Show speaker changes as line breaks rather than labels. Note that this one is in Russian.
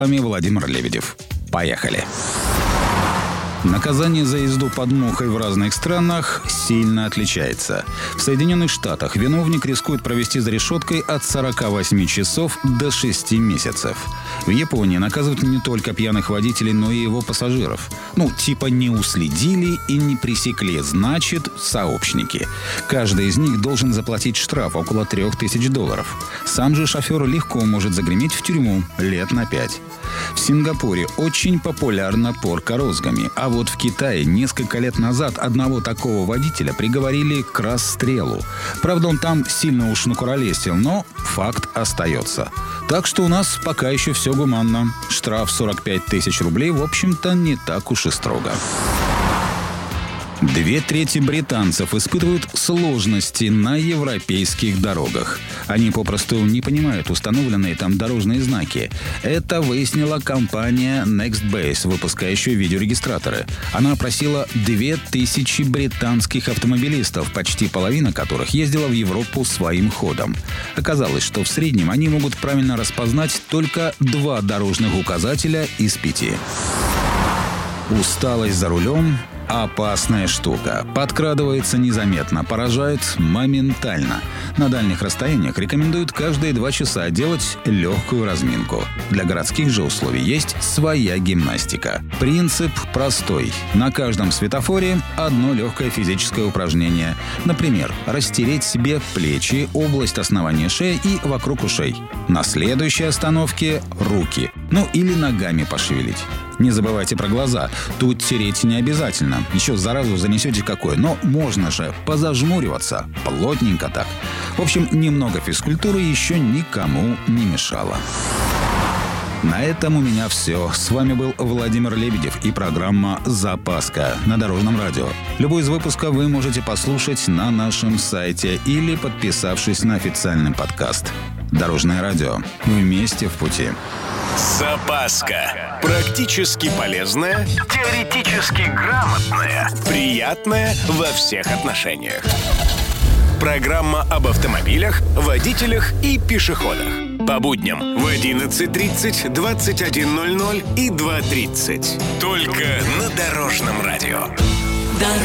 вами Владимир Лебедев. Поехали! Наказание за езду под мухой в разных странах сильно отличается. В Соединенных Штатах виновник рискует провести за решеткой от 48 часов до 6 месяцев. В Японии наказывают не только пьяных водителей, но и его пассажиров. Типа не уследили и не пресекли, значит, сообщники. Каждый из них должен заплатить штраф около $3000. Сам же шофер легко может загреметь в тюрьму лет на 5. В Сингапуре очень популярна порка розгами, а вот в Китае несколько лет назад одного такого водителя приговорили к расстрелу. Правда, он там сильно уж накуролесил, но факт остается. Так что у нас пока еще все гуманно. Штраф 45 тысяч рублей, в общем-то, не так уж и строго. 2/3 британцев испытывают сложности на европейских дорогах. Они попросту не понимают установленные там дорожные знаки. Это выяснила компания Nextbase, выпускающая видеорегистраторы. Она опросила 2000 британских автомобилистов, почти половина которых ездила в Европу своим ходом. Оказалось, что в среднем они могут правильно распознать только 2 дорожных указателя из 5. Усталость за рулем – опасная штука. Подкрадывается незаметно, поражает моментально. На дальних расстояниях рекомендуют каждые 2 часа делать легкую разминку. Для городских же условий есть своя гимнастика. Принцип простой. На каждом светофоре одно легкое физическое упражнение. Например, растереть себе плечи, область основания шеи и вокруг ушей. На следующей остановке – руки. Или ногами пошевелить. Не забывайте про глаза. Тут тереть не обязательно. Еще заразу занесете какое. Но можно же позажмуриваться. Плотненько так. В общем, немного физкультуры еще никому не мешало. На этом у меня все. С вами был Владимир Лебедев и программа «Запаска» на Дорожном радио. Любой из выпусков вы можете послушать на нашем сайте или подписавшись на официальный подкаст. Дорожное радио. Вместе в пути.
Запаска. Практически полезная, теоретически грамотная, приятная во всех отношениях. Программа об автомобилях, водителях и пешеходах. По будням в 11:30, 21:00 и 2:30. Только на Дорожном радио.